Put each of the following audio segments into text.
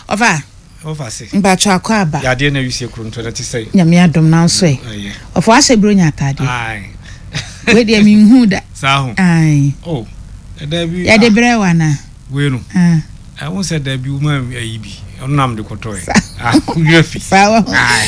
Ofa say. Mbacho akwa aba. Ya de na wi se kronto na ti say. Nyame adom na nso e. Ofo ase bronya atade. Ai. We de mi hu da. Sa ho. Ai. Oh. Da bi. Ya de bre wana. We no. I won't say that be woman ayibi. Onam de kotoy. Grafi. Sawa.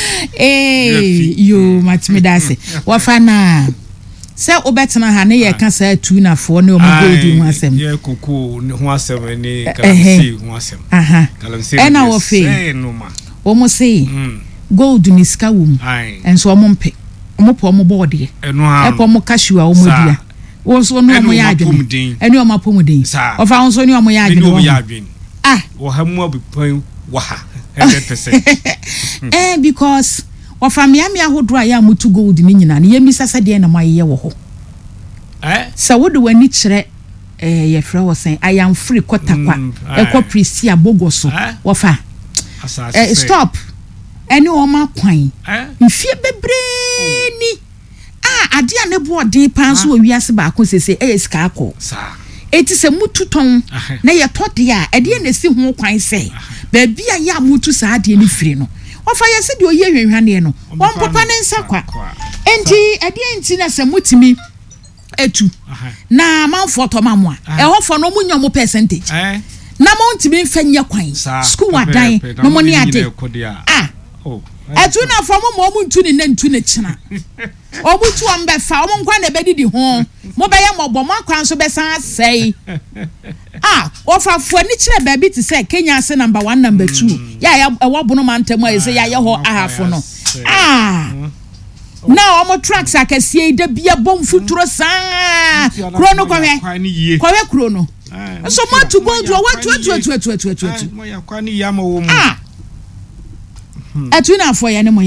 Yo matmidase. Wafa na. Se obetena ha ne ye ka sa atu na fo ne omugodu hu asem. Ye koko hu asem ni kalamsi hu asem. Kalamsi. Ena wo fe. No ma. Omo say. Gold ni ska wum. Enso omo mpe. Omo po omo bode. Eno ha. E po omo cashew omo dia. Wo so no omo ya adwene. Eni omo apomuden. Ofa won ni omo ya adwene. Wo ha mu abepon wa ha 100%. Because ofa miami ahodo a ya mutu gold ni nyina ne yemi sasa de na maye wo ho. Sa wo de wani kire ye frɛ wo sen I am free kotakwa ekɔ prisia bogoso wofa stop eni o ma kwan mfie bebre ni ade a ne boɔden pan so wiase ba ko sese ska akɔ eti se mutu ton na ye tode a ede na si ho kwan se ba bia ya mutu sa ade ni firi no ofa ye se de oye hwehwane no won papa ne nsa kwa enti ede enti na se mutimi etu na manfo to mamwa e hofo no munyo mo percentage na mo ntimi mfanya kwan school wadan no mo ne ade etu na fo mo ntu ni na ntu na kina o mutu am be fa o mo nkwa na be didi ho mo be ye mo bo mo akwan so be san sei ofa fo ni kire ba bi ti say Kenya se number 1 number 2 ya wo bono mantam a say ya ye ho ahafo no now omo tracks akasie de bia bom futuro san krono kwawe krono so mo to go to what mo ya kwani ya ma wo mu atu na afọ ya ne mo